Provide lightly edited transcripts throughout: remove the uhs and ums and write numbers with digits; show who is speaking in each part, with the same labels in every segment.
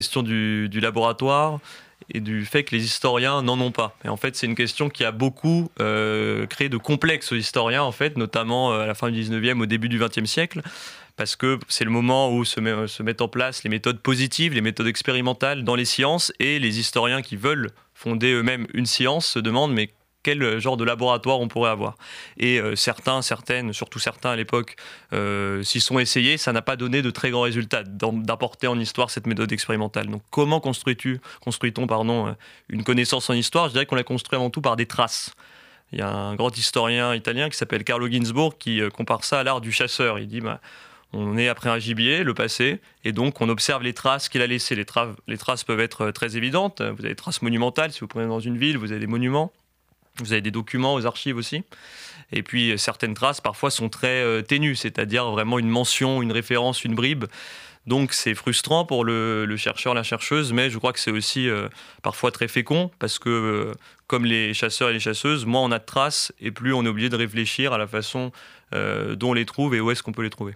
Speaker 1: question du laboratoire et du fait que les historiens n'en ont pas. Et en fait, c'est une question qui a beaucoup créé de complexes aux historiens, en fait, notamment à la fin du 19e, au début du 20e siècle, parce que c'est le moment où se mettent en place les méthodes positives, les méthodes expérimentales dans les sciences, et les historiens qui veulent fonder eux-mêmes une science se demandent mais quel genre de laboratoire on pourrait avoir. Et certaines, surtout certains à l'époque, s'y sont essayés, ça n'a pas donné de très grands résultats d'apporter en histoire cette méthode expérimentale. Donc comment construit-on une connaissance en histoire? Je dirais qu'on la construit avant tout par des traces. Il y a un grand historien italien qui s'appelle Carlo Ginzburg qui compare ça à l'art du chasseur. Il dit on est après un gibier, le passé, et donc on observe les traces qu'il a laissées. Les traces peuvent être très évidentes. Vous avez des traces monumentales, si vous prenez dans une ville, vous avez des monuments. Vous avez des documents aux archives aussi. Et puis certaines traces parfois sont très ténues, c'est-à-dire vraiment une mention, une référence, une bribe. Donc c'est frustrant pour le chercheur, la chercheuse, mais je crois que c'est aussi parfois très fécond, parce que comme les chasseurs et les chasseuses, moins on a de traces, et plus on est obligé de réfléchir à la façon dont on les trouve et où est-ce qu'on peut les trouver.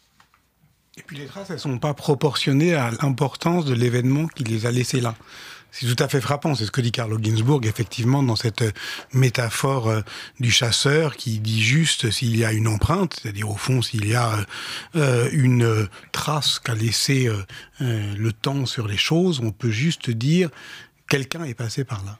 Speaker 2: Et puis les traces, elles ne sont pas proportionnées à l'importance de l'événement qui les a laissées là. C'est tout à fait frappant, c'est ce que dit Carlo Ginzburg, effectivement, dans cette métaphore du chasseur qui dit juste s'il y a une empreinte, c'est-à-dire au fond s'il y a une trace qu'a laissé le temps sur les choses, on peut juste dire quelqu'un est passé par là.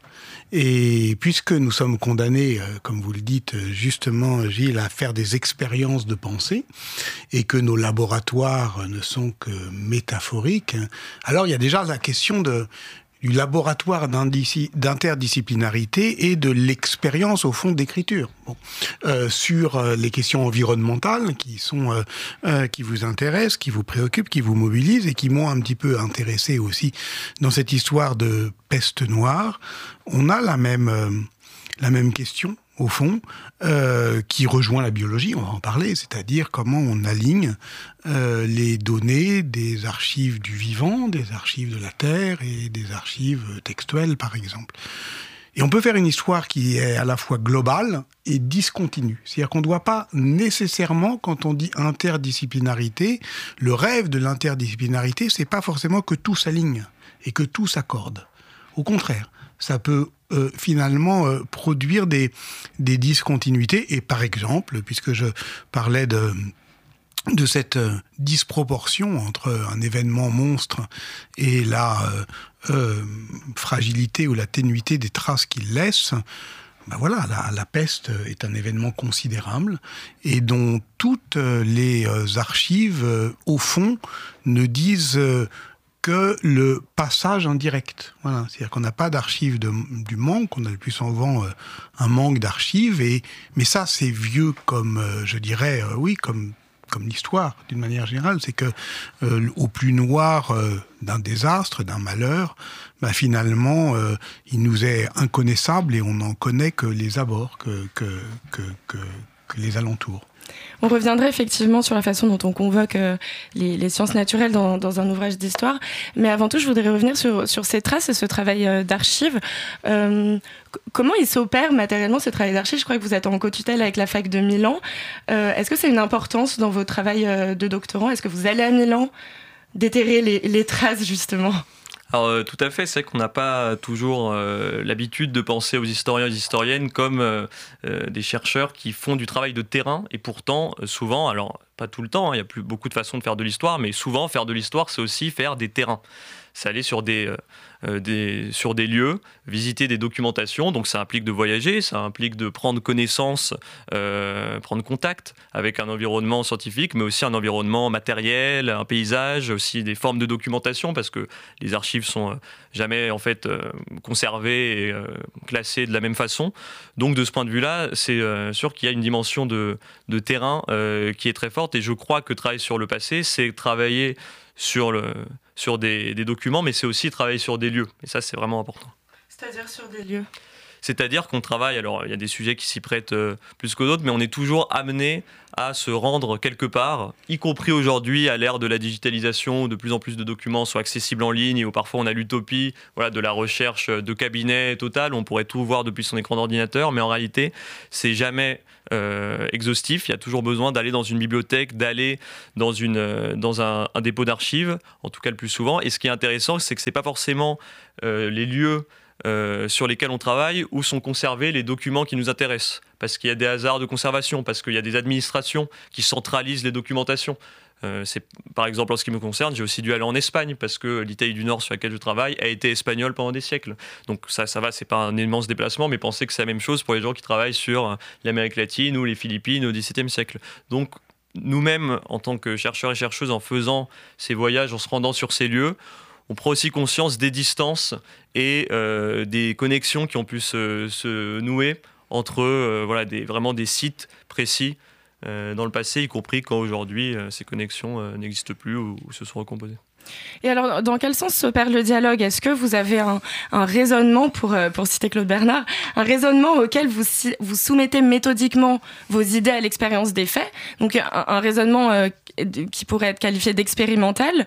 Speaker 2: Et puisque nous sommes condamnés, comme vous le dites justement, Gilles, à faire des expériences de pensée, et que nos laboratoires ne sont que métaphoriques, alors il y a déjà la question du laboratoire d'interdisciplinarité et de l'expérience au fond d'écriture. Sur les questions environnementales qui vous intéressent, qui vous préoccupent, qui vous mobilisent et qui m'ont un petit peu intéressé aussi dans cette histoire de peste noire, on a la même question au fond, qui rejoint la biologie, on va en parler, c'est-à-dire comment on aligne les données des archives du vivant, des archives de la Terre et des archives textuelles, par exemple. Et on peut faire une histoire qui est à la fois globale et discontinue. C'est-à-dire qu'on ne doit pas nécessairement, quand on dit interdisciplinarité, le rêve de l'interdisciplinarité, c'est pas forcément que tout s'aligne et que tout s'accorde. Au contraire, ça peut finalement produire des discontinuités. Et par exemple, puisque je parlais de cette disproportion entre un événement monstre et la fragilité ou la ténuité des traces qu'il laisse, ben voilà, la peste est un événement considérable et dont toutes les archives, au fond, ne disent que le passage indirect. Voilà. C'est-à-dire qu'on n'a pas d'archives du manque, on a le plus souvent un manque d'archives, mais ça c'est vieux comme, je dirais, comme l'histoire, d'une manière générale. C'est que au plus noir d'un désastre, d'un malheur, bah, finalement, il nous est inconnaissable et on n'en connaît que les abords, que les alentours.
Speaker 3: On reviendrait effectivement sur la façon dont on convoque les sciences naturelles dans un ouvrage d'histoire. Mais avant tout, je voudrais revenir sur ces traces et ce travail d'archives. Comment il s'opère matériellement, ce travail d'archives? Je crois que vous êtes en co-tutelle avec la fac de Milan. Est-ce que c'est une importance dans vos travail de doctorant? Est-ce que vous allez à Milan déterrer les traces, justement?
Speaker 1: Alors tout à fait, c'est vrai qu'on n'a pas toujours l'habitude de penser aux historiens et aux historiennes comme des chercheurs qui font du travail de terrain, et pourtant souvent, alors pas tout le temps, il y a plus beaucoup de façons de faire de l'histoire, mais souvent faire de l'histoire c'est aussi faire des terrains. C'est aller sur des lieux, visiter des documentations, donc ça implique de voyager, ça implique de prendre connaissance, prendre contact avec un environnement scientifique, mais aussi un environnement matériel, un paysage, aussi des formes de documentation, parce que les archives sont jamais en fait conservées et classées de la même façon. Donc de ce point de vue-là, c'est sûr qu'il y a une dimension de terrain qui est très forte, et je crois que travailler sur le passé, c'est travailler sur des documents, mais c'est aussi travailler sur des lieux. Et ça, c'est vraiment important.
Speaker 3: C'est-à-dire sur des lieux?
Speaker 1: C'est-à-dire qu'on travaille, alors il y a des sujets qui s'y prêtent plus que d'autres, mais on est toujours amené à se rendre quelque part, y compris aujourd'hui à l'ère de la digitalisation, où de plus en plus de documents sont accessibles en ligne, et où parfois on a l'utopie de la recherche de cabinet total, on pourrait tout voir depuis son écran d'ordinateur, mais en réalité, c'est jamais exhaustif. Il y a toujours besoin d'aller dans une bibliothèque, d'aller dans un dépôt d'archives, en tout cas le plus souvent. Et ce qui est intéressant, c'est que ce n'est pas forcément les lieux sur lesquels on travaille où sont conservés les documents qui nous intéressent. Parce qu'il y a des hasards de conservation, parce qu'il y a des administrations qui centralisent les documentations. Par exemple, en ce qui me concerne, j'ai aussi dû aller en Espagne parce que l'Italie du Nord sur laquelle je travaille a été espagnole pendant des siècles. Donc ça va, c'est pas un immense déplacement, mais pensez que c'est la même chose pour les gens qui travaillent sur l'Amérique latine ou les Philippines au XVIIe siècle. Donc nous-mêmes, en tant que chercheurs et chercheuses, en faisant ces voyages, en se rendant sur ces lieux, on prend aussi conscience des distances et des connexions qui ont pu se nouer entre vraiment des sites précis dans le passé, y compris quand aujourd'hui ces connexions n'existent plus ou se sont recomposées.
Speaker 3: Et alors, dans quel sens s'opère le dialogue ? Est-ce que vous avez un raisonnement, pour citer Claude Bernard, un raisonnement auquel vous soumettez méthodiquement vos idées à l'expérience des faits ? Donc un raisonnement qui pourrait être qualifié d'expérimental ?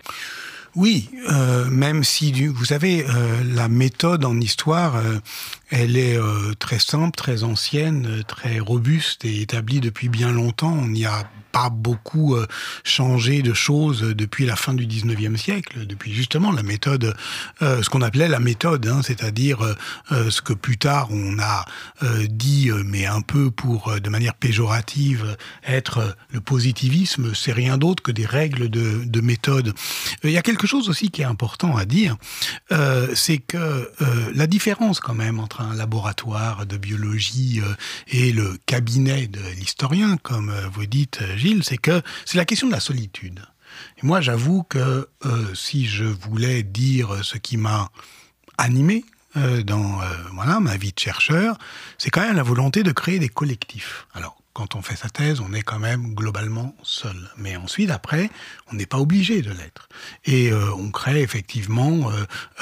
Speaker 2: Oui, même si, vous savez, la méthode en histoire, elle est très simple, très ancienne, très robuste et établie depuis bien longtemps. On n'y a pas beaucoup changé de choses depuis la fin du 19e siècle, depuis justement la méthode, ce qu'on appelait la méthode, c'est-à-dire ce que plus tard on a dit, mais un peu de manière péjorative, être le positivisme. C'est rien d'autre que des règles de méthode. Il y a quelque chose aussi qui est important à dire, c'est que la différence quand même entre un laboratoire de biologie et le cabinet de l'historien, comme vous dites, Gilles, c'est que c'est la question de la solitude. Et moi, j'avoue que si je voulais dire ce qui m'a animé dans ma vie de chercheur, c'est quand même la volonté de créer des collectifs. Alors, quand on fait sa thèse, on est quand même globalement seul. Mais ensuite, après, on n'est pas obligé de l'être. Et on crée effectivement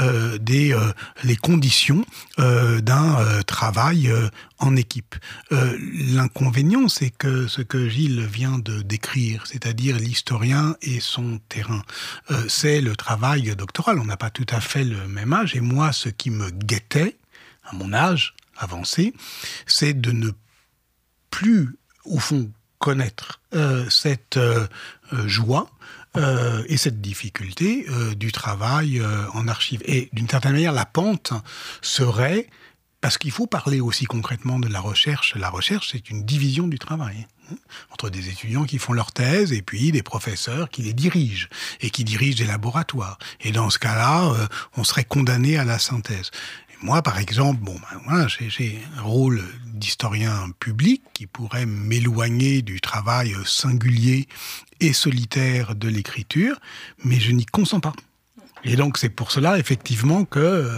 Speaker 2: les conditions d'un travail en équipe. L'inconvénient, c'est que ce que Gilles vient de décrire, c'est-à-dire l'historien et son terrain, c'est le travail doctoral. On n'a pas tout à fait le même âge. Et moi, ce qui me guettait, à mon âge avancé, c'est de ne plus, au fond, connaître cette joie et cette difficulté du travail en archives. Et d'une certaine manière, la pente serait, parce qu'il faut parler aussi concrètement de la recherche. La recherche, c'est une division du travail, entre des étudiants qui font leur thèse et puis des professeurs qui les dirigent et qui dirigent des laboratoires. Et dans ce cas-là, on serait condamné à la synthèse. Moi, par exemple, j'ai un rôle d'historien public qui pourrait m'éloigner du travail singulier et solitaire de l'écriture, mais je n'y consens pas. Et donc, c'est pour cela, effectivement, que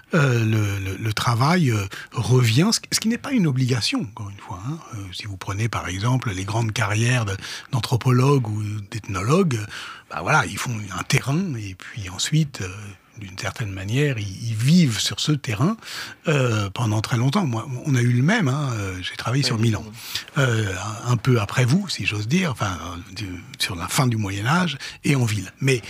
Speaker 2: le travail revient, ce qui n'est pas une obligation, encore une fois. Si vous prenez, par exemple, les grandes carrières d'anthropologues ou d'ethnologues, ils font un terrain, et puis ensuite... d'une certaine manière, ils vivent sur ce terrain pendant très longtemps. Moi, on a eu le même, j'ai travaillé sur Milan. Un peu après vous, si j'ose dire, sur la fin du Moyen-Âge, et en ville. Mais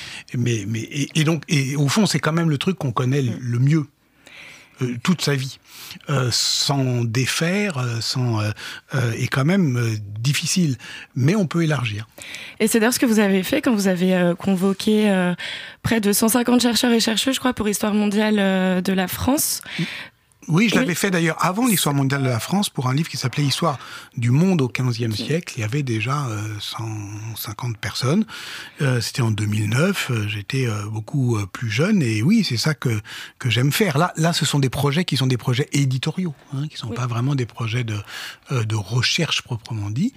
Speaker 2: au fond, c'est quand même le truc qu'on connaît le mieux. Toute sa vie, sans défaire, est quand même difficile, mais on peut élargir.
Speaker 3: Et c'est d'ailleurs ce que vous avez fait quand vous avez convoqué près de 150 chercheurs et chercheuses, je crois, pour Histoire mondiale de la France.
Speaker 2: Oui, je l'avais fait d'ailleurs avant l'Histoire mondiale de la France pour un livre qui s'appelait Histoire du monde au XVe siècle. Il y avait déjà 150 personnes. C'était en 2009. J'étais beaucoup plus jeune. Et oui, c'est ça que j'aime faire. Là, ce sont des projets qui sont des projets éditoriaux, qui sont pas vraiment des projets de recherche proprement dit.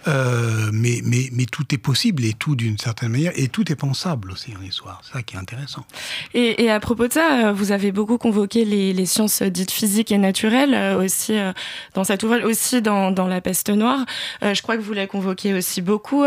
Speaker 2: Mais tout est possible et tout d'une certaine manière. Et tout est pensable aussi en histoire. C'est ça qui est intéressant.
Speaker 3: Et à propos de ça, vous avez beaucoup convoqué les sciences dites physique et naturelle, aussi dans cet ouvrage, aussi dans La Peste noire. Je crois que vous la convoquez aussi beaucoup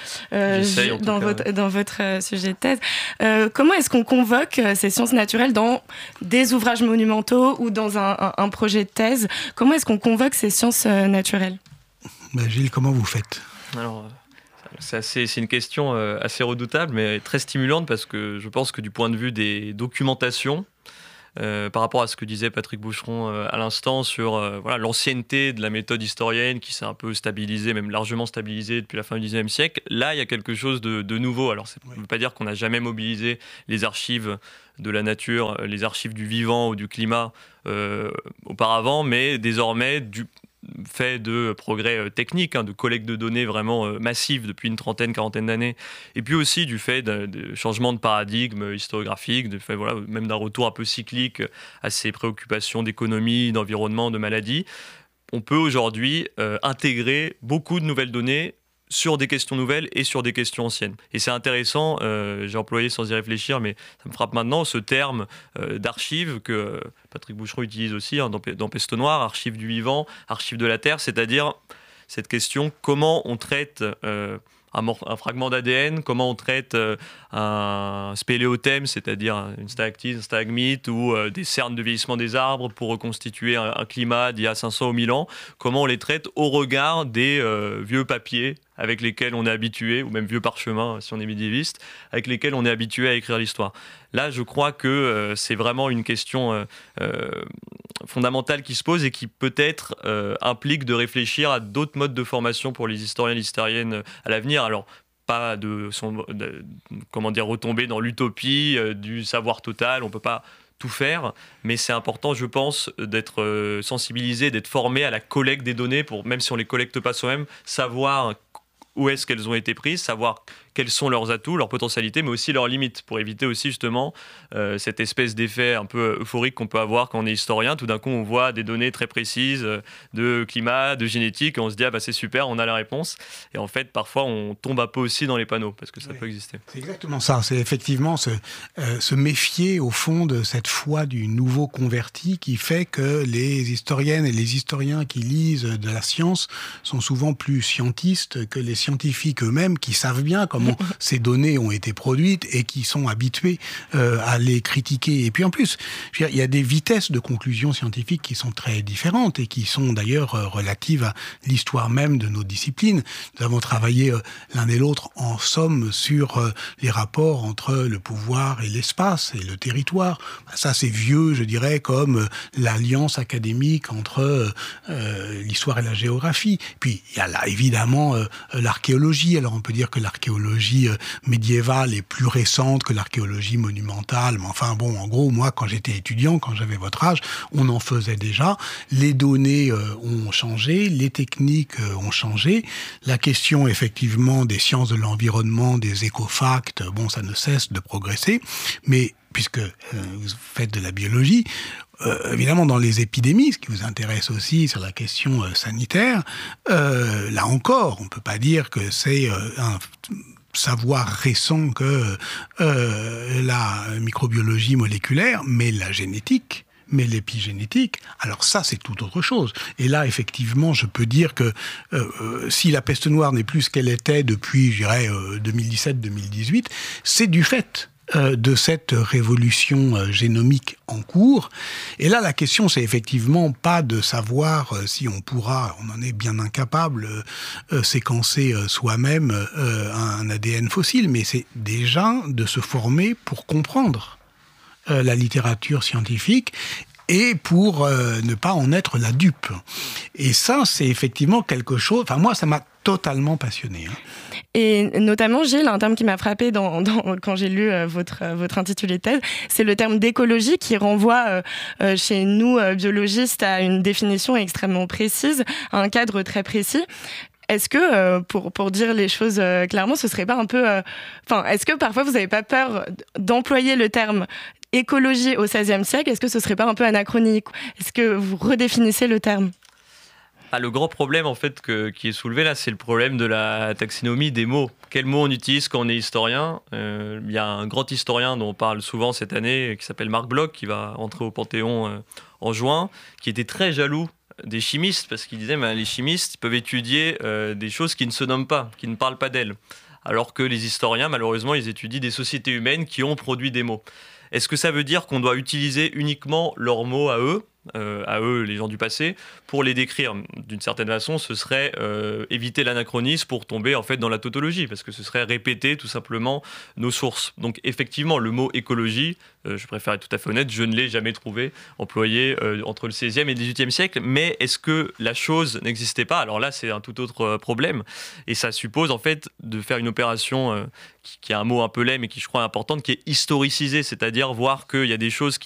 Speaker 3: dans votre sujet de thèse. Comment est-ce qu'on convoque ces sciences naturelles dans des ouvrages monumentaux ou dans un projet de thèse? Comment est-ce qu'on convoque ces sciences naturelles?
Speaker 2: Gilles, comment vous faites?
Speaker 1: Alors, c'est une question assez redoutable, mais très stimulante, parce que je pense que du point de vue des documentations, par rapport à ce que disait Patrick Boucheron à l'instant sur l'ancienneté de la méthode historienne qui s'est un peu stabilisée, même largement stabilisée depuis la fin du XIXe siècle, là il y a quelque chose de nouveau. Alors ça ne veut pas dire qu'on n'a jamais mobilisé les archives de la nature, les archives du vivant ou du climat auparavant, mais désormais du fait de progrès techniques, de collecte de données vraiment massive depuis une trentaine, quarantaine d'années, et puis aussi du fait de changement de paradigme historiographique, du fait, même d'un retour un peu cyclique à ces préoccupations d'économie, d'environnement, de maladie. On peut aujourd'hui intégrer beaucoup de nouvelles données sur des questions nouvelles et sur des questions anciennes. Et c'est intéressant, j'ai employé sans y réfléchir, mais ça me frappe maintenant, ce terme d'archives que Patrick Boucheron utilise aussi dans Peste noire, archives du vivant, archives de la Terre, c'est-à-dire cette question, comment on traite un fragment d'ADN, comment on traite un spéléothème, c'est-à-dire une stalactite, un stalagmite, ou des cernes de vieillissement des arbres pour reconstituer un climat d'il y a 500 ou 1000 ans, comment on les traite au regard des vieux papiers avec lesquels on est habitué, ou même vieux parchemins si on est médiéviste, avec lesquels on est habitué à écrire l'histoire. Là, je crois que c'est vraiment une question fondamentale qui se pose et qui peut-être implique de réfléchir à d'autres modes de formation pour les historiens et les historiennes à l'avenir. Alors, pas retomber dans l'utopie du savoir total, on ne peut pas tout faire, mais c'est important, je pense, d'être sensibilisé, d'être formé à la collecte des données pour, même si on ne les collecte pas soi-même, savoir où est-ce qu'elles ont été prises, savoir quels sont leurs atouts, leurs potentialités, mais aussi leurs limites, pour éviter aussi justement cette espèce d'effet un peu euphorique qu'on peut avoir quand on est historien. Tout d'un coup, on voit des données très précises de climat, de génétique, et on se dit « ah bah c'est super, on a la réponse ». Et en fait, parfois, on tombe un peu aussi dans les panneaux, parce que ça peut exister.
Speaker 2: C'est exactement ça, c'est effectivement se méfier au fond de cette foi du nouveau converti qui fait que les historiennes et les historiens qui lisent de la science sont souvent plus scientistes que les scientifiques eux-mêmes qui savent bien comment ces données ont été produites et qui sont habitués à les critiquer. Et puis en plus, il y a des vitesses de conclusion scientifique qui sont très différentes et qui sont d'ailleurs relatives à l'histoire même de nos disciplines. Nous avons travaillé l'un et l'autre en somme sur les rapports entre le pouvoir et l'espace et le territoire. Ça, c'est vieux, je dirais, comme l'alliance académique entre l'histoire et la géographie. Puis il y a là évidemment l'archéologie. Alors on peut dire que l'archéologie médiévale est plus récente que l'archéologie monumentale. Mais enfin bon, en gros, moi, quand j'étais étudiant, quand j'avais votre âge, on en faisait déjà. Les données ont changé, les techniques ont changé. La question, effectivement, des sciences de l'environnement, des écofacts, bon, ça ne cesse de progresser. Mais puisque vous faites de la biologie, évidemment, dans les épidémies, ce qui vous intéresse aussi sur la question sanitaire, là encore, on ne peut pas dire que c'est un savoir récent que la microbiologie moléculaire, mais la génétique, mais l'épigénétique, alors ça, c'est tout autre chose. Et là, effectivement, je peux dire que si la peste noire n'est plus ce qu'elle était depuis, je dirais, 2017-2018, c'est du fait de cette révolution génomique en cours. Et là, la question, c'est effectivement pas de savoir si on pourra, on en est bien incapable, séquencer soi-même un ADN fossile, mais c'est déjà de se former pour comprendre la littérature scientifique et pour ne pas en être la dupe. Et ça, c'est effectivement quelque chose... Enfin, moi, ça m'a totalement passionné.
Speaker 3: Et notamment, Gilles, un terme qui m'a frappé quand j'ai lu votre intitulé de thèse, c'est le terme d'écologie qui renvoie chez nous, biologistes, à une définition extrêmement précise, à un cadre très précis. Est-ce que, pour dire les choses clairement, ce serait pas un peu... est-ce que parfois vous n'avez pas peur d'employer le terme écologie au XVIe siècle? Est-ce que ce serait pas un peu anachronique? Est-ce que vous redéfinissez le terme?
Speaker 1: Le gros problème en fait qui est soulevé là, c'est le problème de la taxinomie des mots. Quels mots on utilise quand on est historien? Il y a un grand historien dont on parle souvent cette année qui s'appelle Marc Bloch, qui va entrer au Panthéon en juin, qui était très jaloux des chimistes parce qu'il disait les chimistes peuvent étudier des choses qui ne se nomment pas, qui ne parlent pas d'elles. Alors que les historiens, malheureusement, ils étudient des sociétés humaines qui ont produit des mots. Est-ce que ça veut dire qu'on doit utiliser uniquement leurs mots à eux, les gens du passé, pour les décrire? D'une certaine façon, ce serait éviter l'anachronisme pour tomber en fait dans la tautologie, parce que ce serait répéter tout simplement nos sources. Donc effectivement, le mot écologie, je préfère être tout à fait honnête, je ne l'ai jamais trouvé employé entre le XVIe et le XVIIIe siècle, mais est-ce que la chose n'existait pas? Alors là, c'est un tout autre problème, et ça suppose en fait de faire une opération qui a un mot un peu laid, mais qui je crois est importante, qui est historiciser, c'est-à-dire voir qu'il y a des choses